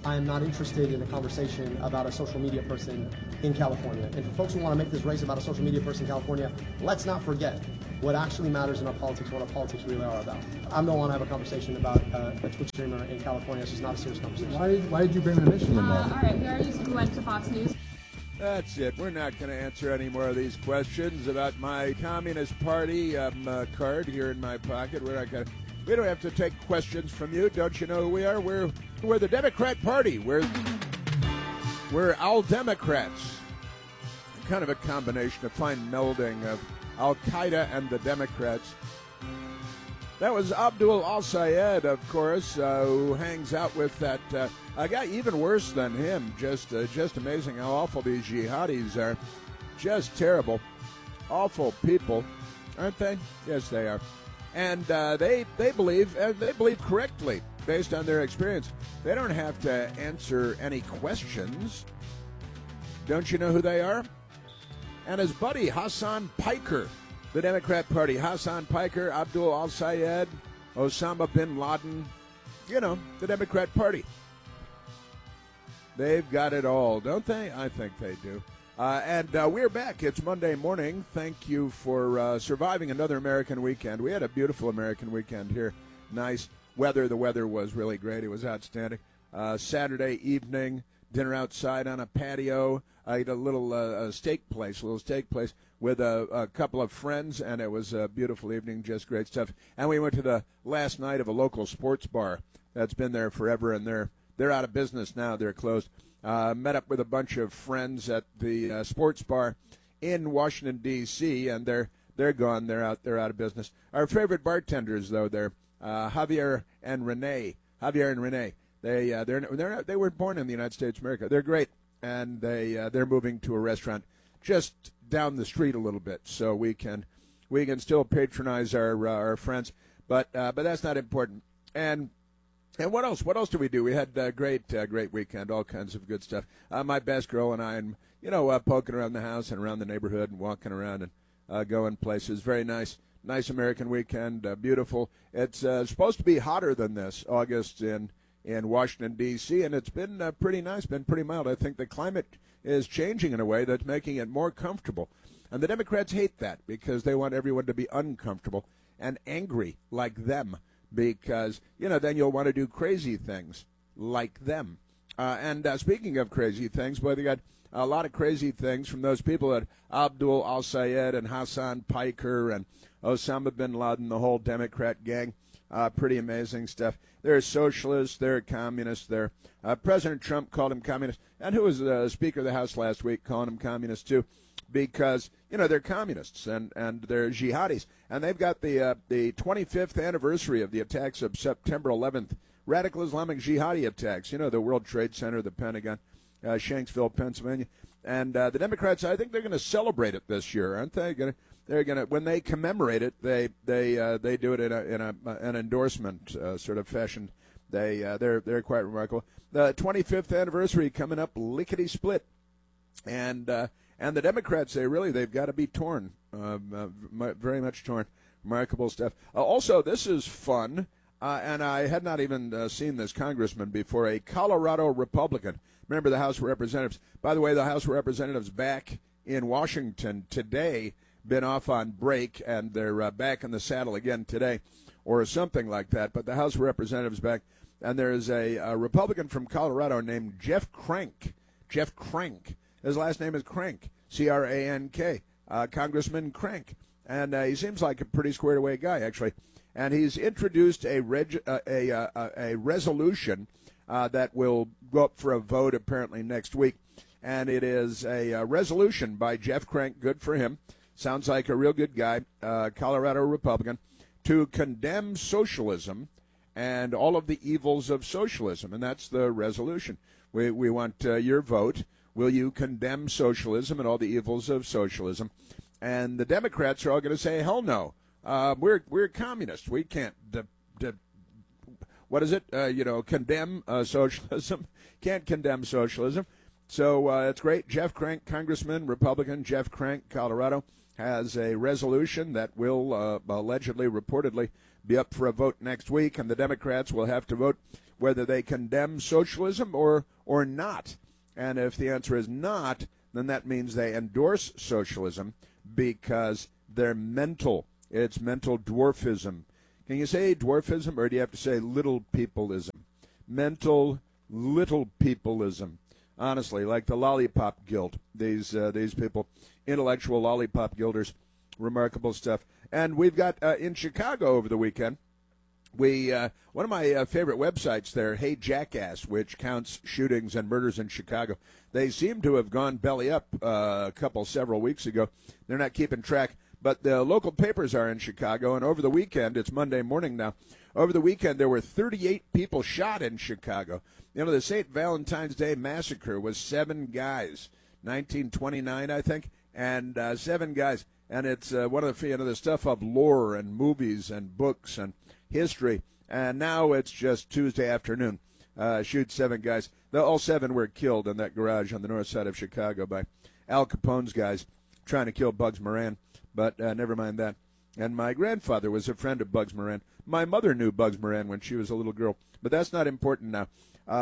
I am not interested in a conversation about a social media person in California. And for folks who want to make this race about a social media person in California, let's not forget what actually matters in our politics, what our politics really are about. I don't want to have a conversation about a Twitch streamer in California. It's just not a serious conversation. Why did you bring the mission in there? All right, we already went to Fox News. That's it. We're not going to answer any more of these questions about my Communist Party card here in my pocket. We're not going to. We don't have to take questions from you. Don't you know who we are? We're the Democrat Party. We're all Democrats. Kind of a combination, a fine melding of Al-Qaeda and the Democrats. That was Abdul Al-Sayed, of course, who hangs out with that a guy even worse than him. Just amazing how awful these jihadis are. Just terrible. Awful people, aren't they? Yes, they are. And they believe correctly, based on their experience. They don't have to answer any questions. Don't you know who they are? And his buddy, Hassan Piker, the Democrat Party. Hassan Piker, Abdul Al-Sayed, Osama bin Laden. You know, the Democrat Party. They've got it all, don't they? I think they do. And we're back. It's Monday morning. Thank you for surviving another American weekend. We had a beautiful American weekend here. Nice weather. The weather was really great. It was outstanding. Saturday evening, dinner outside on a patio. I ate a little steak place with a couple of friends, and it was a beautiful evening, just great stuff. And we went to the last night of a local sports bar that's been there forever, and they're out of business now. They're closed. Met up with a bunch of friends at the sports bar in Washington, D.C., and they're gone. They're out of business. Our favorite bartenders, though, they're Javier and Renee. They were born in the United States of America. They're great, and they're moving to a restaurant just down the street a little bit, so we can still patronize our friends, but that's not important. And what else? What else did we do? We had a great weekend, all kinds of good stuff. My best girl and I, and poking around the house and around the neighborhood and walking around and going places. Very nice American weekend, beautiful. It's supposed to be hotter than this, August in Washington, D.C., and it's been pretty nice, been pretty mild. I think the climate is changing in a way that's making it more comfortable. And the Democrats hate that because they want everyone to be uncomfortable and angry like them. Because, then you'll want to do crazy things like them. And speaking of crazy things, boy, they got a lot of crazy things from those people at Abdul Al-Sayed and Hassan Piker and Osama bin Laden, the whole Democrat gang. Pretty amazing stuff. They're socialists, they're communists, President Trump called them communists. And who was the Speaker of the House last week calling them communists, too? Because, they're communists and they're jihadis. And they've got the 25th anniversary of the attacks of September 11th, radical Islamic jihadi attacks, the World Trade Center, the Pentagon, Shanksville, Pennsylvania. And the Democrats, I think they're going to celebrate it this year, aren't they? They're going to, when they commemorate it, they do it in an endorsement sort of fashion. They're quite remarkable. The 25th anniversary coming up lickety-split. And the Democrats say, really, they've got to be torn, very much torn. Remarkable stuff. Also, this is fun, and I had not even seen this congressman before, a Colorado Republican. Remember the House of Representatives. By the way, the House of Representatives back in Washington today, been off on break, and they're back in the saddle again today, or something like that. But the House of Representatives back, and there's a Republican from Colorado named Jeff Crank. Jeff Crank. His last name is Crank, C-R-A-N-K, Congressman Crank. And he seems like a pretty squared-away guy, actually. And he's introduced a resolution that will go up for a vote apparently next week. And it is a resolution by Jeff Crank, good for him. Sounds like a real good guy, Colorado Republican, to condemn socialism and all of the evils of socialism. And that's the resolution. We want your vote. Will you condemn socialism and all the evils of socialism? And the Democrats are all going to say, hell no. We're communists. We can't, condemn socialism. Can't condemn socialism. So it's great. Jeff Crank, Congressman, Republican, Jeff Crank, Colorado, has a resolution that will allegedly, reportedly, be up for a vote next week, and the Democrats will have to vote whether they condemn socialism or not. And if the answer is not, then that means they endorse socialism because they're mental. It's mental dwarfism. Can you say dwarfism, or do you have to say little peopleism? Mental little peopleism. Honestly, like the Lollipop Guild. These people, intellectual Lollipop Guilders, remarkable stuff. And we've got in Chicago over the weekend, one of my favorite websites there, Hey Jackass, which counts shootings and murders in Chicago. They seem to have gone belly up several weeks ago. They're not keeping track, but the local papers are in Chicago, and over the weekend, it's Monday morning now, over the weekend there were 38 people shot in Chicago. You know, the St. Valentine's Day Massacre was 7 guys, 1929, I think, and 7 guys. And it's one of the stuff of lore and movies and books and history. And now it's just Tuesday afternoon. Shoot 7 guys. All 7 were killed in that garage on the north side of Chicago by Al Capone's guys trying to kill Bugs Moran. But never mind that. And my grandfather was a friend of Bugs Moran. My mother knew Bugs Moran when she was a little girl. But that's not important now.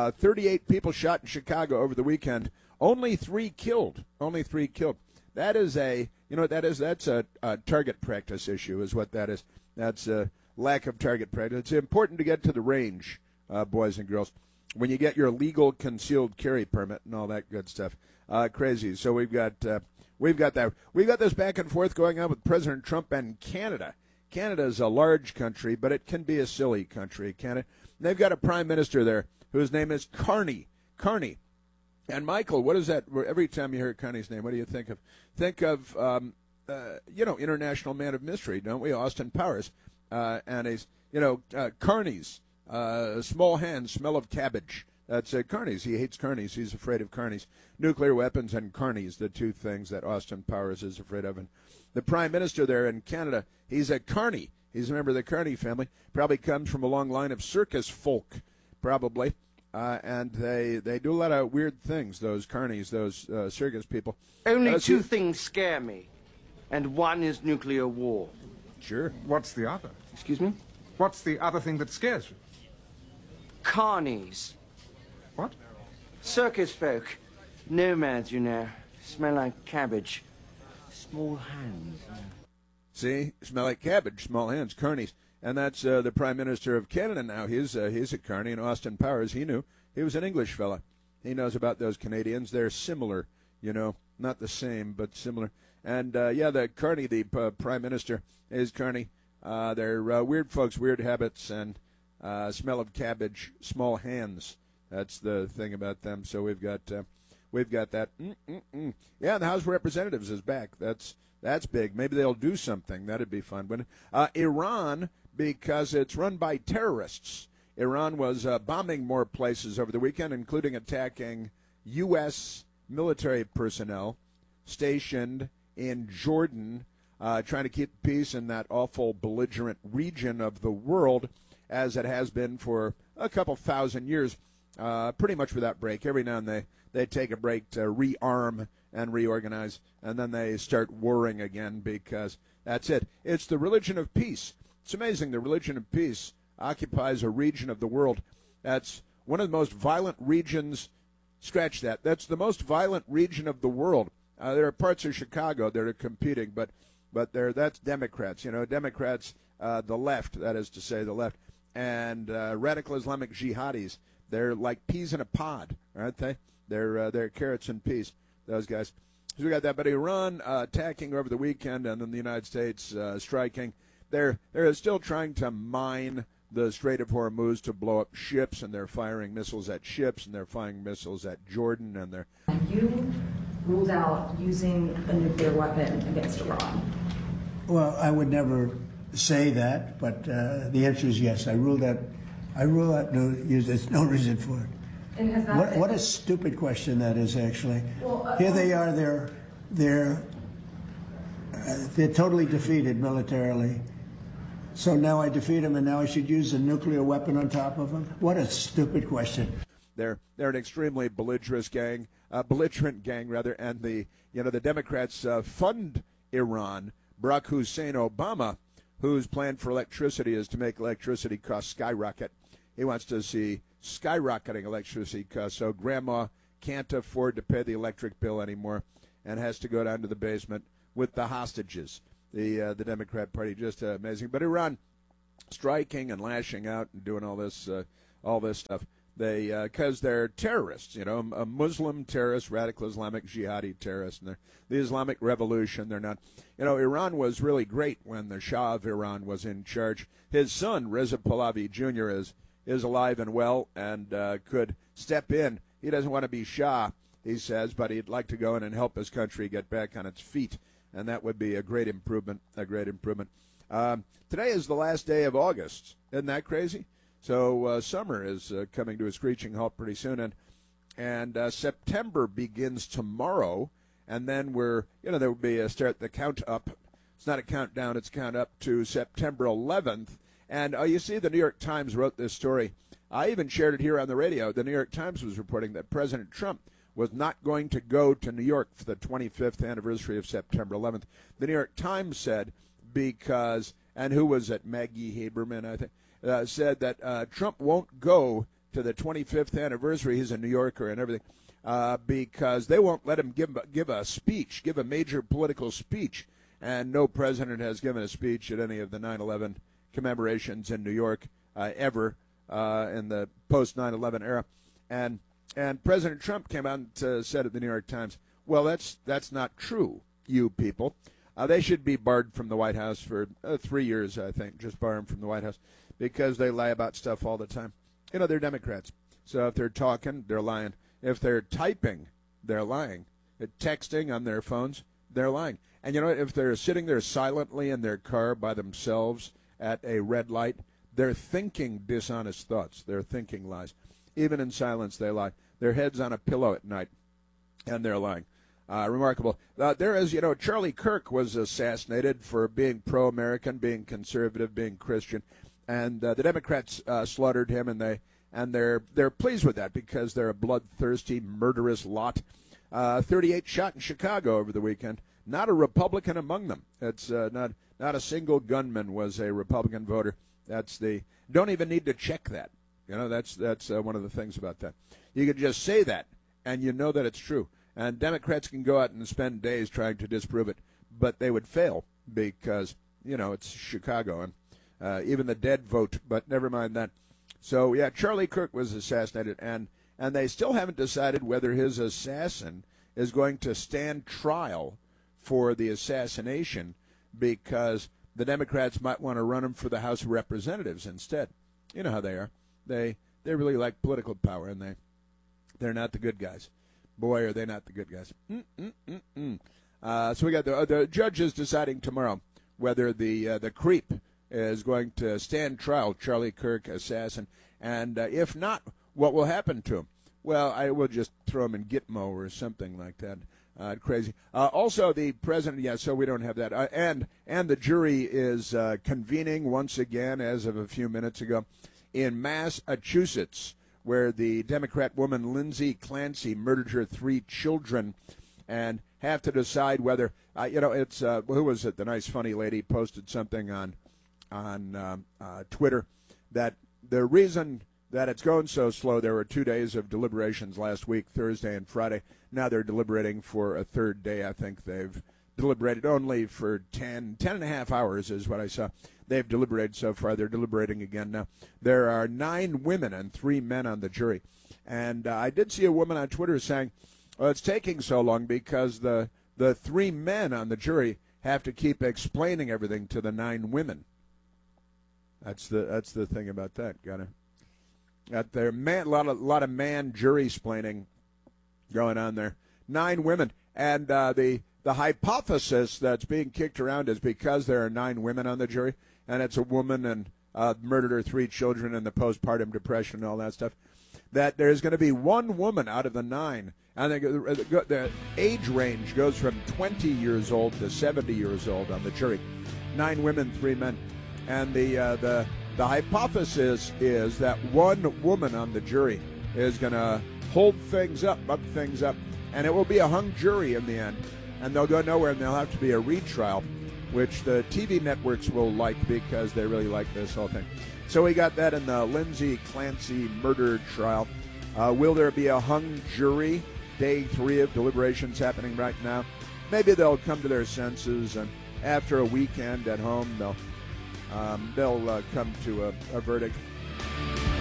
38 people shot in Chicago over the weekend. Only 3 killed. Only 3 killed. That is that's a target practice issue is what that is. That's a lack of target practice. It's important to get to the range, boys and girls, when you get your legal concealed carry permit and all that good stuff. Crazy. So we've got that. We've got this back and forth going on with President Trump and Canada. Canada is a large country, but it can be a silly country, can it? They've got a prime minister there whose name is Carney. Carney. And Michael, what is that? Every time you hear Carney's name, what do you think of? Think of, international man of mystery, don't we? Austin Powers. And he's, Carney's, small hands, smell of cabbage. That's Carney's. He hates Carney's. He's afraid of Carney's. Nuclear weapons and Carney's, the 2 things that Austin Powers is afraid of. And the prime minister there in Canada, he's a Carney. He's a member of the Carney family. Probably comes from a long line of circus folk, probably. And they do a lot of weird things, those Carneys, those circus people. Only 2 things scare me, and one is nuclear war. Sure. What's the other? Excuse me? What's the other thing that scares you? Carnies. What? Circus folk. Nomads, you know. Smell like cabbage. Small hands. See? Smell like cabbage, small hands, Carneys. And that's the Prime Minister of Canada now. He's a Carney, and Austin Powers, he knew. He was an English fella. He knows about those Canadians. They're similar, not the same, but similar. And, the Carney, the Prime Minister, is Carney. They're weird folks, weird habits, and smell of cabbage, small hands. That's the thing about them. So we've got that. Yeah, the House of Representatives is back. That's big. Maybe they'll do something. That'd be fun. But Iran, because it's run by terrorists. Iran was bombing more places over the weekend, including attacking U.S. military personnel stationed in Jordan, trying to keep peace in that awful belligerent region of the world, as it has been for a couple thousand years, pretty much without break. Every now and then they take a break to rearm and reorganize, and then they start warring again because that's it. It's the religion of peace. It's amazing. The religion of peace occupies a region of the world that's one of the most violent regions. Scratch that. That's the most violent region of the world. There are parts of Chicago that are competing, but that's Democrats. Democrats, the left, that is to say, the left, and radical Islamic jihadis. They're like peas in a pod, aren't they? They're carrots and peas. Those guys. So we got that. But Iran attacking over the weekend, and then the United States striking. They're still trying to mine the Strait of Hormuz to blow up ships, and they're firing missiles at ships, and they're firing missiles at Jordan, and they're. You ruled out using a nuclear weapon against Iran. Well, I would never say that, but the answer is yes. I ruled out. There's no reason for it. And has that What a stupid question that is, actually. Well, Here they are. They're totally defeated militarily. So now I defeat them, and now I should use a nuclear weapon on top of them? What a stupid question. They're an extremely belligerent gang, and the Democrats fund Iran. Barack Hussein Obama, whose plan for electricity is to make electricity costs skyrocket. He wants to see skyrocketing electricity costs. So grandma can't afford to pay the electric bill anymore and has to go down to the basement with the hostages. The Democrat Party, just amazing. But Iran striking and lashing out and doing all this stuff. They because they're terrorists, a Muslim terrorist, radical Islamic jihadi terrorist, and they're the Islamic Revolution. They're not, Iran was really great when the Shah of Iran was in charge. His son Reza Pahlavi Jr. is alive and well and could step in. He doesn't want to be Shah, he says, but he'd like to go in and help his country get back on its feet, and that would be a great improvement. Today is the last day of August. Isn't that crazy? So summer is coming to a screeching halt pretty soon, and September begins tomorrow, and then there will be a start the count up. It's not a countdown; it's a count up to September 11th. And you see, the New York Times wrote this story. I even shared it here on the radio. The New York Times was reporting that President Trump was not going to go to New York for the 25th anniversary of September 11th. The New York Times said because, and who was it? Maggie Haberman, I think. Said that Trump won't go to the 25th anniversary. He's a New Yorker and everything, because they won't let him give a speech, give a major political speech. And no president has given a speech at any of the 9/11 commemorations in New York ever in the post 9/11 era. And President Trump came out and said at the New York Times, "Well, that's not true, you people. They should be barred from the White House for 3 years, I think. Just bar them from the White House." Because they lie about stuff all the time. They're Democrats. So if they're talking, they're lying. If they're typing, they're lying. Texting on their phones, they're lying. And if they're sitting there silently in their car by themselves at a red light, they're thinking dishonest thoughts. They're thinking lies. Even in silence, they lie. Their head's on a pillow at night, and they're lying. Remarkable. There is, Charlie Kirk was assassinated for being pro-American, being conservative, being Christian. And the Democrats slaughtered him, and they're pleased with that because they're a bloodthirsty, murderous lot. 38 shot in Chicago over the weekend. Not a Republican among them. It's not a single gunman was a Republican voter. Don't even need to check that. That's one of the things about that. You can just say that, and you know that it's true. And Democrats can go out and spend days trying to disprove it, but they would fail because it's Chicago and. Even the dead vote, but never mind that. So, yeah, Charlie Kirk was assassinated, and they still haven't decided whether his assassin is going to stand trial for the assassination because the Democrats might want to run him for the House of Representatives instead. You know how they are. They really like political power, and they're not the good guys. Boy, are they not the good guys. So we got the judges deciding tomorrow whether the creep is going to stand trial, Charlie Kirk, assassin, and if not, what will happen to him? Well, I will just throw him in Gitmo or something like that. Crazy. Also, the president, so we don't have that. And the jury is convening once again as of a few minutes ago in Massachusetts, where the Democrat woman Lindsay Clancy murdered her 3 children and have to decide whether, it's, who was it? The nice funny lady posted something on Twitter that the reason that it's going so slow, there were 2 days of deliberations last week, Thursday and Friday. Now they're deliberating for a third day. I think they've deliberated only for 10 and a half hours is what I saw. They've deliberated so far. They're deliberating again now. There are 9 women and 3 men on the jury. And I did see a woman on Twitter saying, well, it's taking so long because the 3 men on the jury have to keep explaining everything to the 9 women. That's the thing about that. Got there a lot of man jury splaining going on there. 9 women, and the hypothesis that's being kicked around is because there are 9 women on the jury, and it's a woman and murdered her 3 children and the postpartum depression and all that stuff. That there's going to be 1 woman out of the 9. I think the age range goes from 20 years old to 70 years old on the jury. 9 women, 3 men. And the hypothesis is that 1 woman on the jury is going to hold things up, bug things up, and it will be a hung jury in the end. And they'll go nowhere, and there'll have to be a retrial, which the TV networks will like because they really like this whole thing. So we got that in the Lindsay Clancy murder trial. Will there be a hung jury? Day 3 of deliberations happening right now. Maybe they'll come to their senses, and after a weekend at home, they'll come to a verdict.